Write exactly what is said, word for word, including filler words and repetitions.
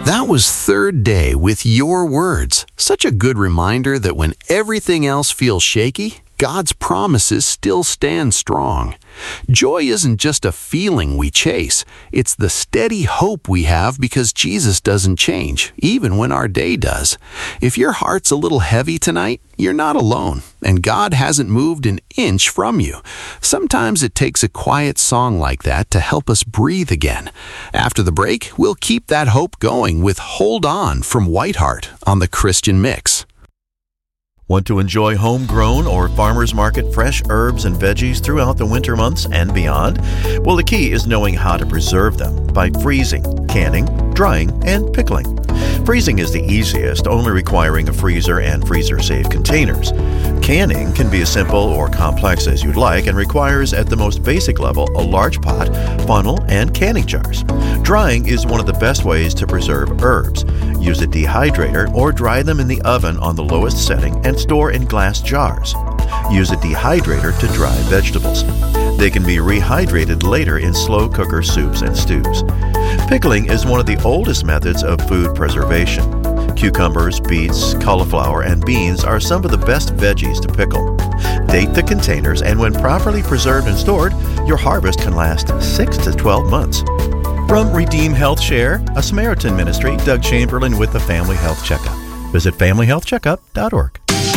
That was Third Day with Your Words. Such a good reminder that when everything else feels shaky, God's promises still stand strong. Joy isn't just a feeling we chase. It's the steady hope we have because Jesus doesn't change, even when our day does. If your heart's a little heavy tonight, you're not alone, and God hasn't moved an inch from you. Sometimes it takes a quiet song like that to help us breathe again. After the break, we'll keep that hope going with Hold On from Whiteheart on the Christian Mix. Want to enjoy homegrown or farmers market fresh herbs and veggies throughout the winter months and beyond? Well, the key is knowing how to preserve them by freezing, canning, drying, and pickling. Freezing is the easiest, only requiring a freezer and freezer-safe containers. Canning can be as simple or complex as you'd like and requires, at the most basic level, a large pot, funnel, and canning jars. Drying is one of the best ways to preserve herbs. Use a dehydrator or dry them in the oven on the lowest setting and store in glass jars. Use a dehydrator to dry vegetables. They can be rehydrated later in slow cooker soups and stews. Pickling is one of the oldest methods of food preservation. Cucumbers, beets, cauliflower, and beans are some of the best veggies to pickle. Date the containers, and when properly preserved and stored, your harvest can last six to twelve months. From Redeem Health Share, a Samaritan ministry, Doug Chamberlain with the Family Health Checkup. Visit family health checkup dot org.